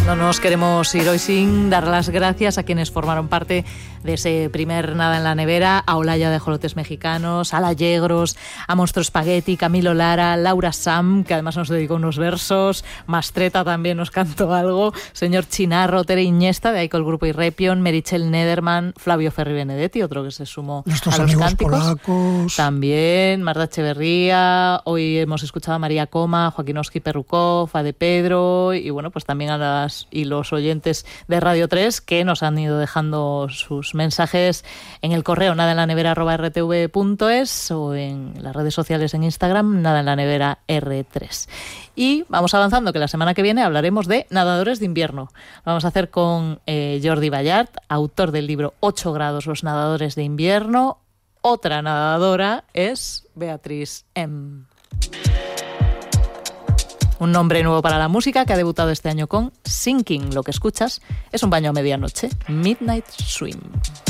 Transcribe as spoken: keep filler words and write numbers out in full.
No nos queremos ir hoy sin dar las gracias a quienes formaron parte de ese primer Nada en la Nevera, a Olaya de Ajolotes Mexicanos, a La Yegros, a Monstruo Spaghetti, Camilo Lara, Laura Sam, que además nos dedicó unos versos, Mastreta también nos cantó algo, señor Chinarro, Tere Iniesta, de ahí con el grupo Irrepion, Merichel Nederman, Flavio Ferri Benedetti, otro que se sumó Nuestros a los amigos cánticos. polacos. También Marta Echeverría, hoy hemos escuchado a María Coma, Joaquinowski Perrukov, a De Pedro, y bueno, pues también a las y los oyentes de Radio tres que nos han ido dejando sus mensajes en el correo nada en la nevera arroba r t v punto es o en las redes sociales en Instagram nada en la nevera erre tres. Y vamos avanzando, que la semana que viene hablaremos de nadadores de invierno. Lo vamos a hacer con eh, Jordi Ballart, autor del libro ocho grados, los nadadores de invierno. Otra nadadora es Beatriz M. Un nombre nuevo para la música que ha debutado este año con Sinking. Lo que escuchas es un baño a medianoche, Midnight Swim.